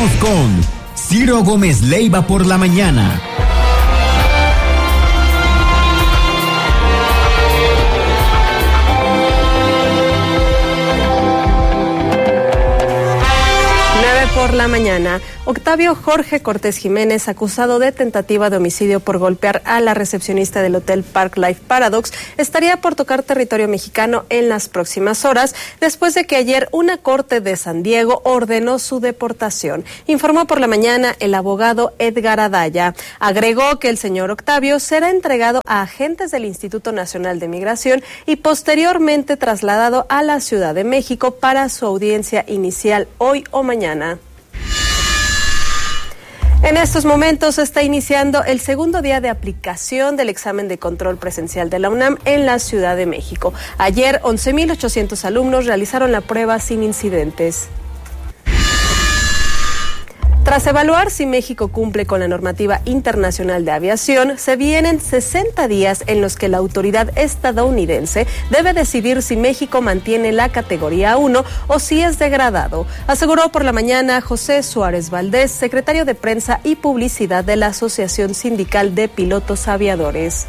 Regresamos con Ciro Gómez Leiva por la mañana. Por la mañana, Octavio Jorge Cortés Jiménez, acusado de tentativa de homicidio por golpear a la recepcionista del Hotel Park Life Paradox, estaría por tocar territorio mexicano en las próximas horas, después de que ayer una corte de San Diego ordenó su deportación. Informó por la mañana el abogado Edgar Adaya. Agregó que el señor Octavio será entregado a agentes del Instituto Nacional de Migración y posteriormente trasladado a la Ciudad de México para su audiencia inicial hoy o mañana. En estos momentos se está iniciando el segundo día de aplicación del examen de control presencial de la UNAM en la Ciudad de México. Ayer, 11,800 alumnos realizaron la prueba sin incidentes. Tras evaluar si México cumple con la normativa internacional de aviación, se vienen 60 días en los que la autoridad estadounidense debe decidir si México mantiene la categoría 1 o si es degradado, aseguró por la mañana José Suárez Valdés, secretario de Prensa y Publicidad de la Asociación Sindical de Pilotos Aviadores.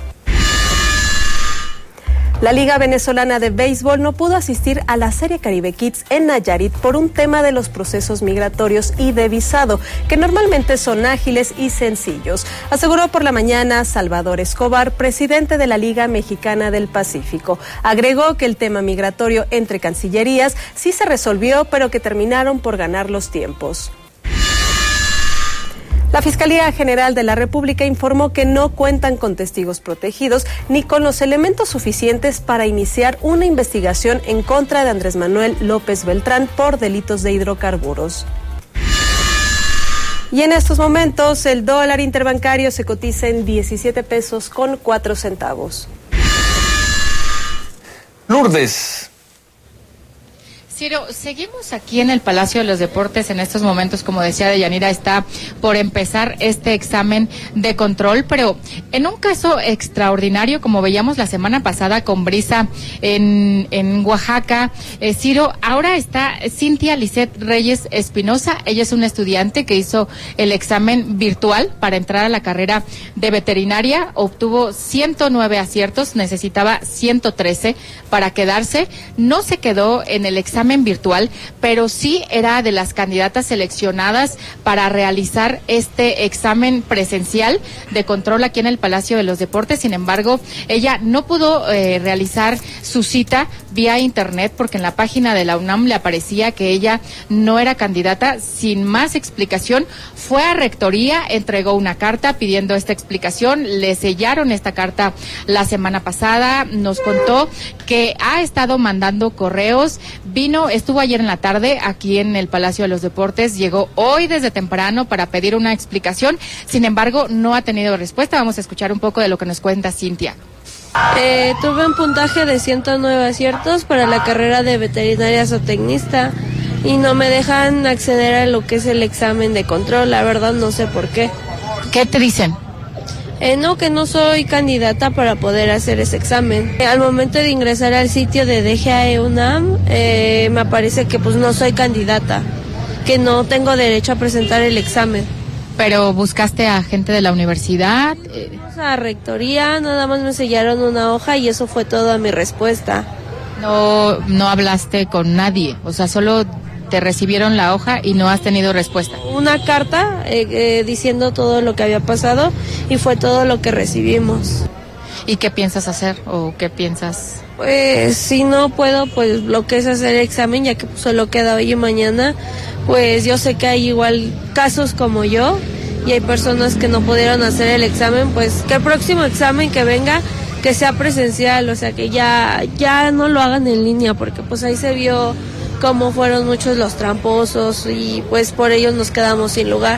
La Liga Venezolana de Béisbol no pudo asistir a la Serie Caribe Kids en Nayarit por un tema de los procesos migratorios y de visado, que normalmente son ágiles y sencillos, aseguró por la mañana Salvador Escobar, presidente de la Liga Mexicana del Pacífico. Agregó que el tema migratorio entre cancillerías sí se resolvió, pero que terminaron por ganar los tiempos. La Fiscalía General de la República informó que no cuentan con testigos protegidos ni con los elementos suficientes para iniciar una investigación en contra de Andrés Manuel López Beltrán por delitos de hidrocarburos. Y en estos momentos el dólar interbancario se cotiza en 17 pesos con 4 centavos. Lourdes. Ciro, seguimos aquí en el Palacio de los Deportes. En estos momentos, como decía Deyanira, está por empezar este examen de control, pero en un caso extraordinario, como veíamos la semana pasada con Brisa en Oaxaca, Ciro, ahora está Cintia Lisset Reyes Espinosa. Ella es una estudiante que hizo el examen virtual para entrar a la carrera de veterinaria, obtuvo 109 aciertos, necesitaba 113 para quedarse, no se quedó en el examen virtual, pero sí era de las candidatas seleccionadas para realizar este examen presencial de control aquí en el Palacio de los Deportes. Sin embargo, ella no pudo realizar su cita vía internet porque en la página de la UNAM le aparecía que ella no era candidata. Sin más explicación, fue a Rectoría, entregó una carta pidiendo esta explicación, le sellaron esta carta la semana pasada, nos contó que ha estado mandando correos, estuvo ayer en la tarde aquí en el Palacio de los Deportes, llegó hoy desde temprano para pedir una explicación, sin embargo no ha tenido respuesta. Vamos a escuchar un poco de lo que nos cuenta Cintia. Tuve un puntaje de 109 aciertos para la carrera de veterinaria zootecnista y no me dejan acceder a lo que es el examen de control, la verdad no sé por qué. ¿Qué te dicen? No, que no soy candidata para poder hacer ese examen. Al momento de ingresar al sitio de DGAE UNAM, me aparece que pues no soy candidata, que no tengo derecho a presentar el examen. ¿Pero buscaste a gente de la universidad? A Rectoría, nada más me sellaron una hoja y eso fue toda mi respuesta. No hablaste con nadie, o sea, solo te recibieron la hoja y no has tenido respuesta. Una carta diciendo todo lo que había pasado y fue todo lo que recibimos. ¿Y qué piensas hacer o qué piensas? Pues si no puedo, pues lo que es hacer el examen, ya que solo queda hoy y mañana, pues yo sé que hay igual casos como yo y hay personas que no pudieron hacer el examen, pues que el próximo examen que venga, que sea presencial, o sea que ya no lo hagan en línea, porque pues ahí se vio cómo fueron muchos los tramposos y pues por ellos nos quedamos sin lugar.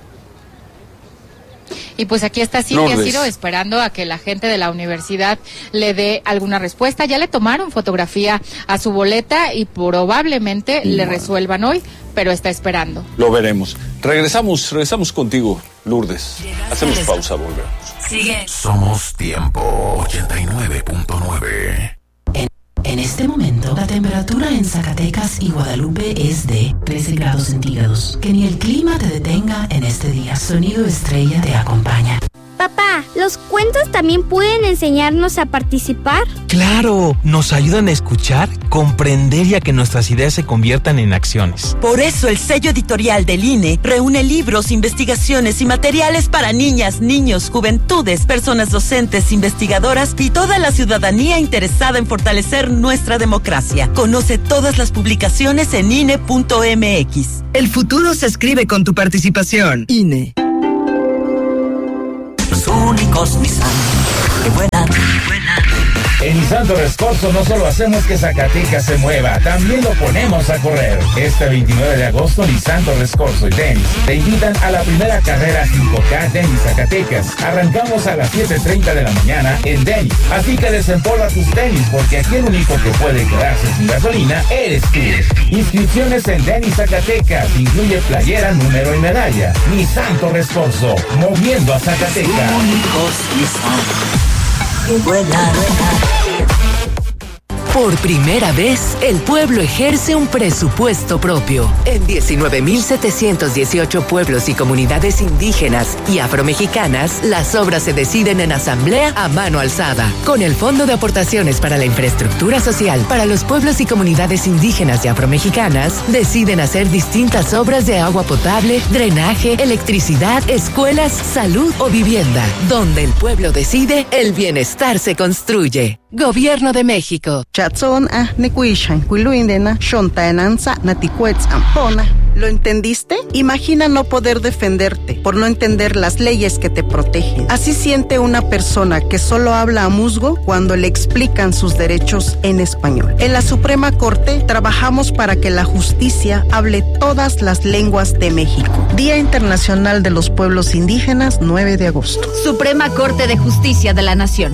Y pues aquí está Cintia, Ciro, esperando a que la gente de la universidad le dé alguna respuesta. Ya le tomaron fotografía a su boleta y probablemente le resuelvan hoy, pero está esperando. Lo veremos. Regresamos contigo, Lourdes. Hacemos pausa, volvemos. Sigue. Somos Tiempo 89.9. En este momento, la temperatura en Zacatecas y Guadalupe es de 13 grados centígrados. Que ni el clima te detenga en este día. Sonido Estrella te acompaña. Papá, ¿los cuentos también pueden enseñarnos a participar? ¡Claro! Nos ayudan a escuchar, comprender y a que nuestras ideas se conviertan en acciones. Por eso el sello editorial del INE reúne libros, investigaciones y materiales para niñas, niños, juventudes, personas docentes, investigadoras y toda la ciudadanía interesada en fortalecer nuestra democracia. Conoce todas las publicaciones en INE.mx. El futuro se escribe con tu participación. INE. Únicos Nissan, que vuelan. En Nissan Torres Corso no solo hacemos que Zacatecas se mueva, también lo ponemos a correr. Este 29 de agosto, Nissan Torres Corso y Dennis te invitan a la primera carrera 5K Dennis Zacatecas. Arrancamos a las 7:30 de la mañana en Dennis. Así que desempolva tus tenis, porque aquí el único que puede quedarse sin gasolina eres tú. Inscripciones en Dennis Zacatecas. Incluye playera, número y medalla. Nissan Torres Corso, moviendo a Zacatecas. Únicos Nissan, que vuelan. Por primera vez, el pueblo ejerce un presupuesto propio. En 19.718 pueblos y comunidades indígenas y afromexicanas, las obras se deciden en asamblea a mano alzada. Con el Fondo de Aportaciones para la Infraestructura Social para los pueblos y comunidades indígenas y afromexicanas, deciden hacer distintas obras de agua potable, drenaje, electricidad, escuelas, salud o vivienda. Donde el pueblo decide, el bienestar se construye. Gobierno de México. ¿Lo entendiste? Imagina no poder defenderte por no entender las leyes que te protegen. Así siente una persona que solo habla a musgo cuando le explican sus derechos en español. En la Suprema Corte trabajamos para que la justicia hable todas las lenguas de México. Día Internacional de los Pueblos Indígenas, 9 de agosto. Suprema Corte de Justicia de la Nación.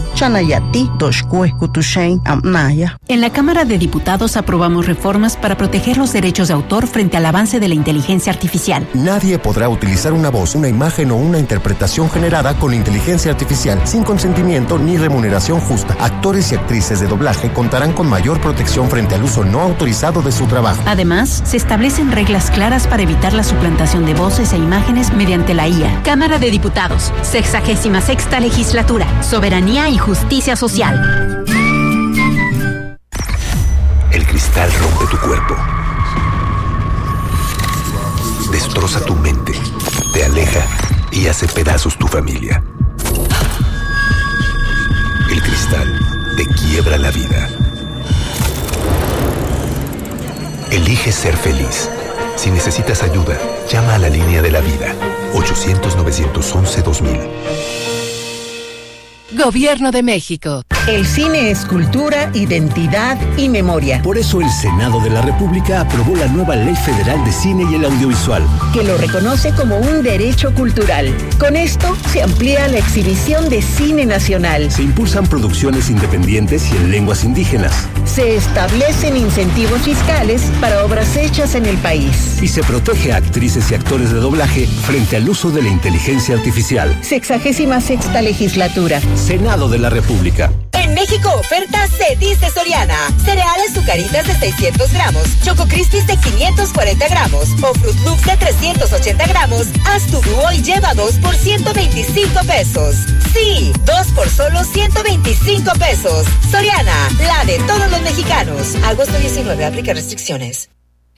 En la Cámara de Diputados aprobamos reformas para proteger los derechos de autor frente al avance de la inteligencia artificial. Nadie podrá utilizar una voz, una imagen o una interpretación generada con inteligencia artificial sin consentimiento ni remuneración justa. Actores y actrices de doblaje contarán con mayor protección frente al uso no autorizado de su trabajo. Además, se establecen reglas claras para evitar la suplantación de voces e imágenes mediante la IA. Cámara de Diputados, 66ª Legislatura, Soberanía y Justicia Social. El cristal rompe tu cuerpo. Destroza tu mente, te aleja y hace pedazos tu familia. El cristal te quiebra la vida. Elige ser feliz. Si necesitas ayuda, llama a la línea de la vida, 800-911-2000. Gobierno de México. El cine es cultura, identidad y memoria. Por eso el Senado de la República aprobó la nueva Ley Federal de Cine y el Audiovisual, que lo reconoce como un derecho cultural. Con esto se amplía la exhibición de cine nacional. Se impulsan producciones independientes y en lenguas indígenas. Se establecen incentivos fiscales para obras hechas en el país. Y se protege a actrices y actores de doblaje frente al uso de la inteligencia artificial. 66ª Legislatura. Senado de la República. En México, ofertas Cetis de Soriana. Cereales Zucaritas de 600 gramos, Choco Crispies de 540 gramos o Fruit Loops de 380 gramos. Haz tu dúo y lleva 2 por 125 pesos. Sí, 2 por solo 125 pesos. Soriana, la de todos los mexicanos. Agosto 19, aplica restricciones.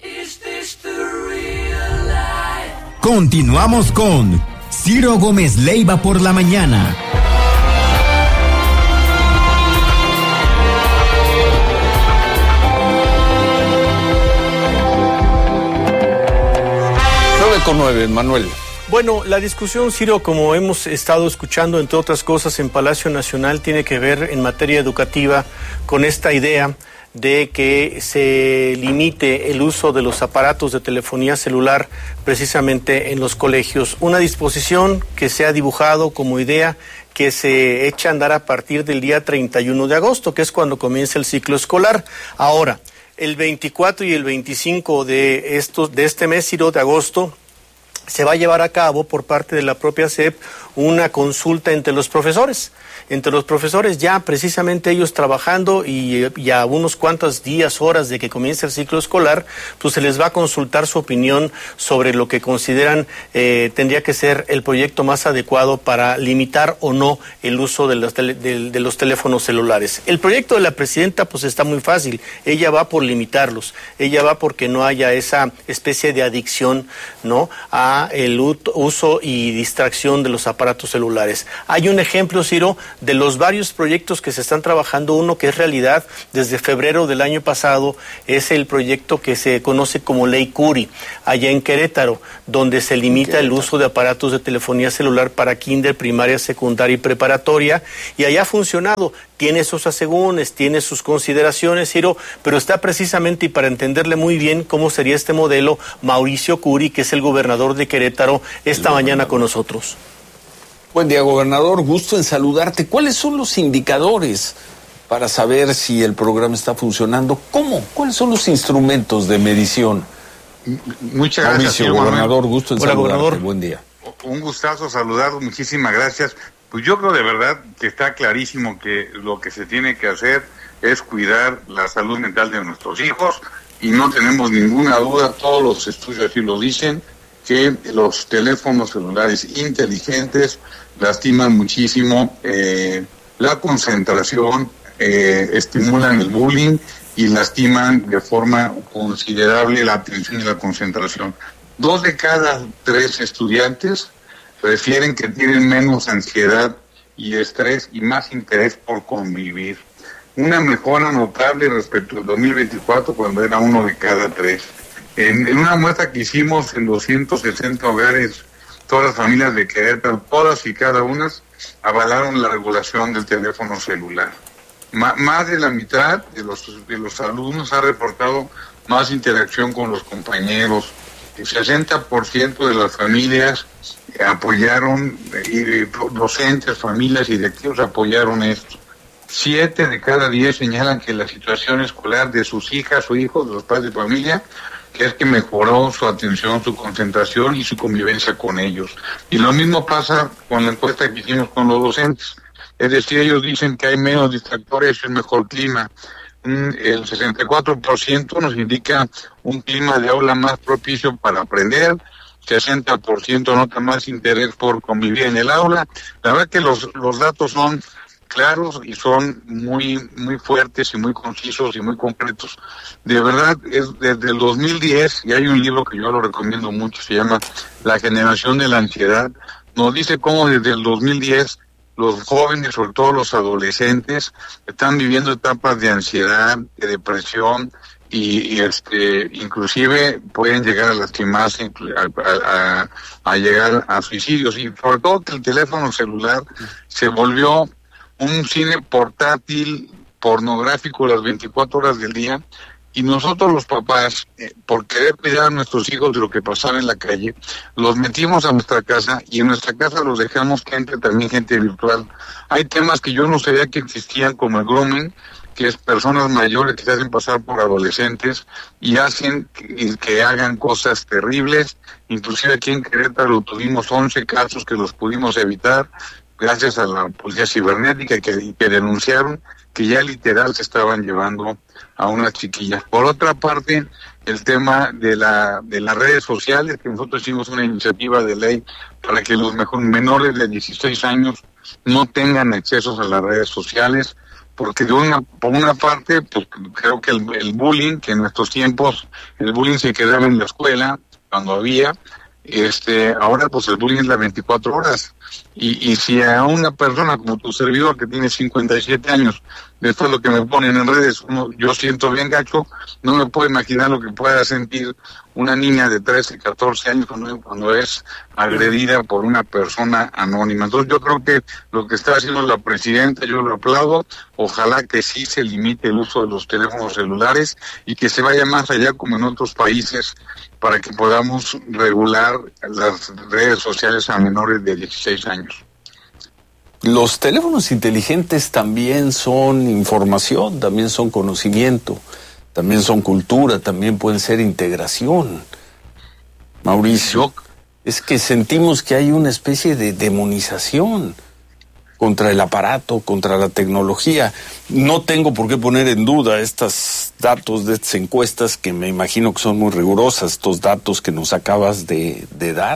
Continuamos con Ciro Gómez Leiva por la mañana. Con 9, Manuel. Bueno, la discusión, Ciro, como hemos estado escuchando, entre otras cosas, en Palacio Nacional, tiene que ver en materia educativa con esta idea de que se limite el uso de los aparatos de telefonía celular precisamente en los colegios. Una disposición que se ha dibujado como idea que se echa a andar a partir del día 31 de agosto, que es cuando comienza el ciclo escolar. Ahora, el 24 y el 25 de este mes, Ciro, de agosto, se va a llevar a cabo por parte de la propia SEP una consulta entre los profesores. entre los profesores, ya precisamente ellos trabajando y a unos cuantos días, horas de que comience el ciclo escolar, pues se les va a consultar su opinión sobre lo que consideran tendría que ser el proyecto más adecuado para limitar o no el uso de los teléfonos celulares. El proyecto de la presidenta pues está muy fácil, ella va por limitarlos, ella va porque no haya esa especie de adicción, ¿no?, a el uso y distracción de los aparatos celulares. Hay un ejemplo, Ciro, de los varios proyectos que se están trabajando, uno que es realidad desde febrero del año pasado, es el proyecto que se conoce como Ley Curi, allá en Querétaro, donde se limita el uso de aparatos de telefonía celular para kinder, primaria, secundaria y preparatoria, y allá ha funcionado. Tiene sus asegúnes, tiene sus consideraciones, Ciro, pero está precisamente, y para entenderle muy bien cómo sería este modelo, Mauricio Curi, que es el gobernador de Querétaro, esta mañana con nosotros. Buen día, gobernador, gusto en saludarte. ¿Cuáles son los indicadores para saber si el programa está funcionando? ¿Cómo? ¿Cuáles son los instrumentos de medición? Muchas gracias, Mauricio, gobernador, gusto en saludarte. Gobernador. Buen día. Un gustazo saludarlo, muchísimas gracias. Pues yo creo de verdad que está clarísimo que lo que se tiene que hacer es cuidar la salud mental de nuestros hijos, y no tenemos ninguna duda, todos los estudios así lo dicen, que los teléfonos celulares inteligentes lastiman muchísimo la concentración, estimulan el bullying y lastiman de forma considerable la atención y la concentración. 2 de cada 3 estudiantes refieren que tienen menos ansiedad y estrés y más interés por convivir. Una mejora notable respecto al 2024, cuando era 1 de cada 3. En una muestra que hicimos en 260 hogares, todas las familias de Querétaro, todas y cada una, avalaron la regulación del teléfono celular. Más de la mitad de los alumnos ha reportado más interacción con los compañeros. El 60% de las familias apoyaron, y docentes, familias y directivos apoyaron esto. 7 de cada 10 señalan que la situación escolar de sus hijas o hijos, de los padres de familia, que es que mejoró su atención, su concentración y su convivencia con ellos. Y lo mismo pasa con la encuesta que hicimos con los docentes. Es decir, ellos dicen que hay menos distractores y un mejor clima. El 64% nos indica un clima de aula más propicio para aprender, 60% nota más interés por convivir en el aula. La verdad que los datos son claros y son muy fuertes y muy concisos y muy concretos. De verdad, es desde el 2010, y hay un libro que yo lo recomiendo mucho, se llama La generación de la ansiedad, nos dice cómo desde el 2010 los jóvenes, sobre todo los adolescentes, están viviendo etapas de ansiedad, de depresión, y inclusive pueden llegar a lastimarse, a llegar a suicidios, y sobre todo que el teléfono celular se volvió un cine portátil pornográfico las 24 horas del día, y nosotros los papás, por querer cuidar a nuestros hijos de lo que pasaba en la calle, los metimos a nuestra casa, y en nuestra casa los dejamos gente virtual. Hay temas que yo no sabía que existían, como el grooming, que es personas mayores que se hacen pasar por adolescentes y hacen que hagan cosas terribles. Inclusive aquí en Querétaro tuvimos 11 casos que los pudimos evitar gracias a la policía cibernética que denunciaron que ya literal se estaban llevando a unas chiquillas. Por otra parte, el tema de las redes sociales, que nosotros hicimos una iniciativa de ley para que los menores de 16 años no tengan accesos a las redes sociales, porque por una parte, pues creo que el bullying, que en nuestros tiempos el bullying se quedaba en la escuela, cuando había, ahora pues el bullying es las 24 horas. Y si a una persona como tu servidor que tiene 57 años, después lo que me ponen en redes, yo siento bien gacho, no me puedo imaginar lo que pueda sentir una niña de 13, 14 años cuando es agredida por una persona anónima. Entonces yo creo que lo que está haciendo la presidenta, yo lo aplaudo, ojalá que sí se limite el uso de los teléfonos celulares y que se vaya más allá como en otros países para que podamos regular las redes sociales a menores de 16 años. Los teléfonos inteligentes también son información, también son conocimiento, también son cultura, también pueden ser integración. Mauricio, es que sentimos que hay una especie de demonización contra el aparato, contra la tecnología. No tengo por qué poner en duda estos datos de estas encuestas que me imagino que son muy rigurosas, estos datos que nos acabas de dar.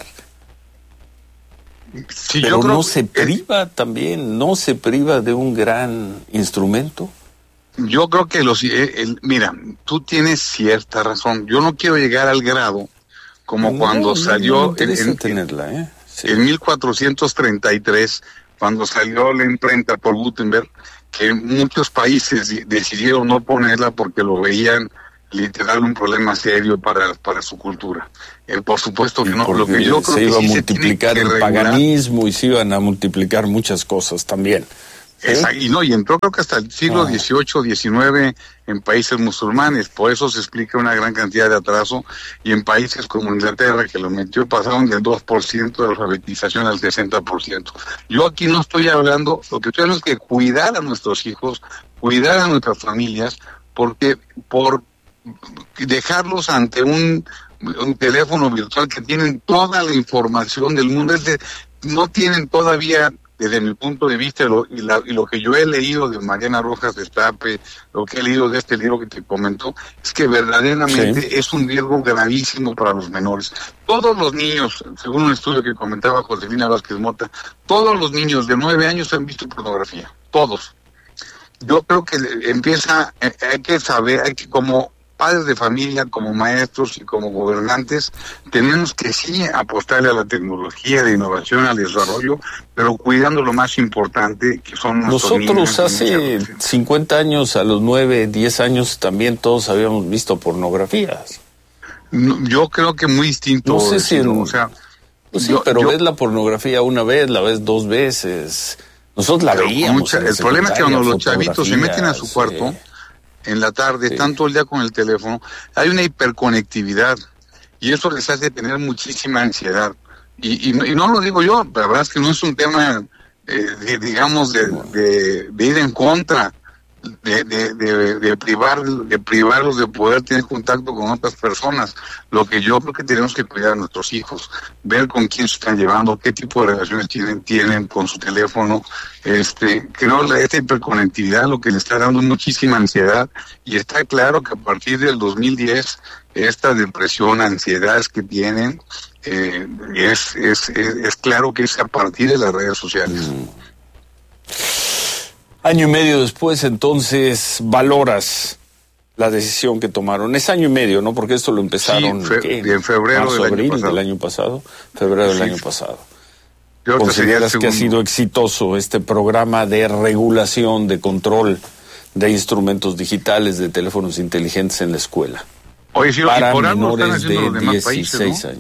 Sí, pero yo no se priva también, no se priva de un gran instrumento. Yo creo que mira, tú tienes cierta razón. Yo no quiero llegar al grado como cuando salió en 1433, cuando salió la imprenta por Gutenberg, que muchos países decidieron no ponerla porque lo veían literal un problema serio para su cultura. Por supuesto que no. Lo que yo creo se que iba sí a multiplicar el paganismo y se iban a multiplicar muchas cosas también. Y entró creo que hasta el siglo XVIII, XIX en países musulmanes, por eso se explica una gran cantidad de atraso, y en países como Inglaterra, que lo metió, pasaron del 2% de alfabetización al 60%. Yo aquí no estoy hablando, lo que estoy hablando es que cuidar a nuestros hijos, cuidar a nuestras familias, porque por dejarlos ante un teléfono virtual que tienen toda la información del mundo, no tienen todavía, desde mi punto de vista, y lo que yo he leído de Mariana Rojas Destape, lo que he leído de este libro que te comentó, es que verdaderamente es un riesgo gravísimo para los menores. Todos los niños, según un estudio que comentaba Josefina Vázquez Mota, todos los niños de 9 años han visto pornografía, todos. Yo creo que hay que saber, como padres de familia, como maestros y como gobernantes, tenemos que sí apostarle a la tecnología, de innovación, al desarrollo, pero cuidando lo más importante, que son nuestros niños. Nosotros hace 50 años, a los 9, 10 años, también todos habíamos visto pornografías. Yo creo que muy distinto. No sé si ves la pornografía una vez, la ves 2 veces. Nosotros la veíamos. El problema es que cuando los chavitos se meten a su cuarto en la tarde, están todo el día con el teléfono, hay una hiperconectividad y eso les hace tener muchísima ansiedad. Y no lo digo yo, la verdad es que no es un tema, de ir en contra, de privarlos de poder tener contacto con otras personas. Lo que yo creo que tenemos que cuidar a nuestros hijos, ver con quién se están llevando, qué tipo de relaciones tienen con su teléfono. Creo que esta hiperconectividad lo que le está dando muchísima ansiedad, y está claro que a partir del 2010 esta depresión, ansiedades que tienen, es claro que es a partir de las redes sociales. Año y medio después, entonces, valoras la decisión que tomaron. Es año y medio, ¿no? Porque esto lo empezaron en febrero marzo, del año pasado. Febrero del año pasado. ¿Consideras que ha sido exitoso este programa de regulación, de control de instrumentos digitales, de teléfonos inteligentes en la escuela? Oye, sí, para por menores de 16 años.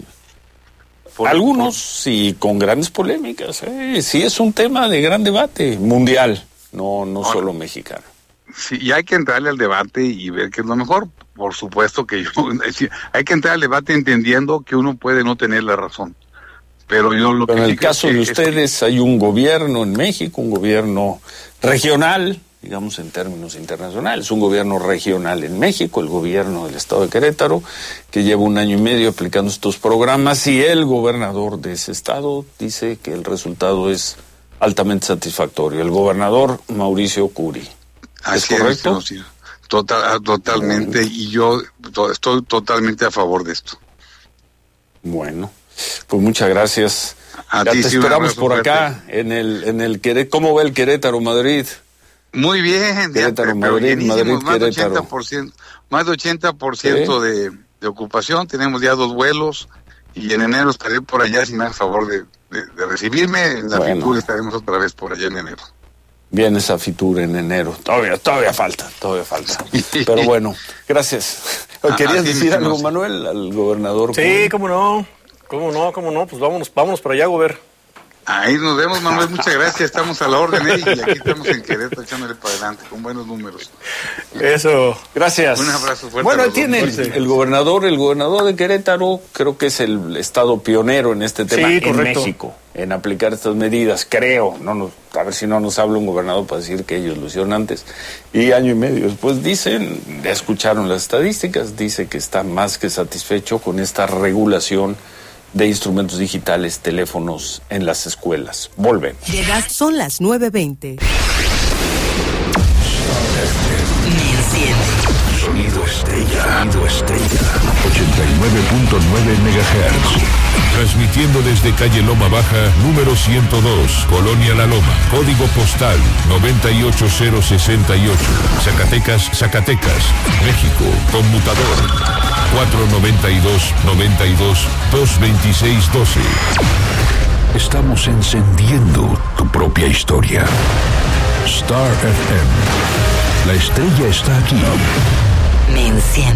Algunos, sí, con grandes polémicas. Sí, es un tema de gran debate mundial. No solo mexicano. Sí, y hay que entrarle al debate y ver qué es lo mejor. Por supuesto que hay que entrar al debate entendiendo que uno puede no tener la razón. Pero en el caso de ustedes hay un gobierno en México, un gobierno regional, digamos en términos internacionales, un gobierno regional en México, el gobierno del estado de Querétaro, que lleva 1 año y medio aplicando estos programas, y el gobernador de ese estado dice que el resultado es altamente satisfactorio. El gobernador Mauricio Curi. ¿Es correcto? Totalmente, y yo estoy totalmente a favor de esto. Bueno, pues muchas gracias. Ya te esperamos por acá en el Querétaro. ¿Cómo va el Querétaro Madrid? Muy bien, Querétaro Madrid, Querétaro. Más de 80% de ocupación. Tenemos ya 2 vuelos y en enero estaré por allá, si me da favor de recibirme. En la Fitur estaremos otra vez por allá en enero. Viene esa Fitur en enero. Todavía falta. Pero bueno, gracias. ¿Querías decir algo, Manuel, al gobernador? Sí, cómo no. Pues vámonos para allá, gober. Ahí nos vemos, Manuel, muchas gracias, estamos a la orden, y aquí estamos en Querétaro echándole para adelante, con buenos números. Eso, gracias. Un abrazo fuerte. Bueno, tiene el gobernador de Querétaro, creo que es el estado pionero en este tema en México, en aplicar estas medidas, creo, a ver si no nos habla un gobernador para decir que ellos lo hicieron antes, y 1 año y medio después escucharon las estadísticas, dice que está más que satisfecho con esta regulación de instrumentos digitales, teléfonos en las escuelas. Volvemos. Son las 9:20. Sonido estrella. 89.9 MHz. Transmitiendo desde calle Loma Baja, número 102, Colonia La Loma. Código postal 98068. Zacatecas, México. Conmutador 492-92-226-12. Estamos encendiendo tu propia historia. Star FM. La estrella está aquí. Me enciende.